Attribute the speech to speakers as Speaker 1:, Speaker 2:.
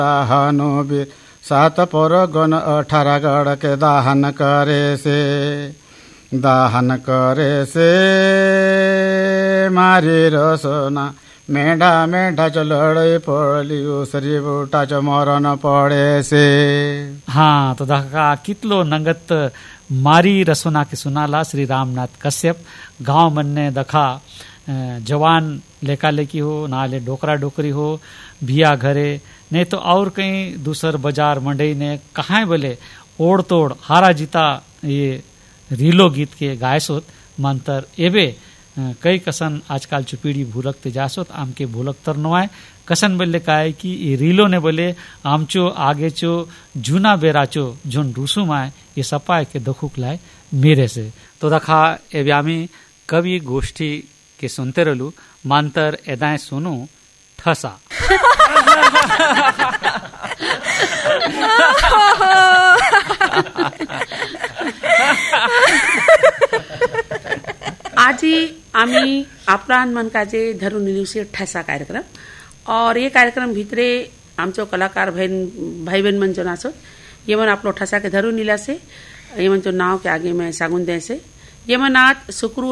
Speaker 1: हनुबीर 7 परगण 18 गढ़ के दाहन करे से मारी रसोना मेढा मेढा च लड़ाई पडली उसरी बुटा च मरण पड़े से।
Speaker 2: हाँ, तो दखा कितलो नंगत मारी रसोना के सुनाला श्री रामनाथ कश्यप। गांव मन ने दखा जवान लेका लेकी हो, नाले डोकरा डोकरी हो, बिया घरे नहीं तो और कहीं दूसर बाजार मंडई ने कहाँ बोले ओढ़ तोड़ हारा जीता ये रीलो गीत के गायसोत मंतर एबे कई कसन आजकल चुपीड़ी भूलकते जासोत आमके भूलक तर नोआय कसन बोले काय कि ये रीलो ने बोले आमचो आगे चो जूना बेराचो जोन रूसुम आए ये सपाय के दखुक लाए मेरे से। तो दखा एव्यामी कवि गोष्ठी के सुनते रहलू मांतर एदाय सुनू ठसा।
Speaker 3: आज आम्ही आपलान मन का जे धरून निलिवसे ठसा कार्यक्रम और ये कार्यक्रम भितरे आमचो कलाकार भाई बहन मन जो नाचो ये मन आप लोग ठसा के धरून नीला से ये मन जो नाव के आगे में सागुन दे से ये मन आज शुक्र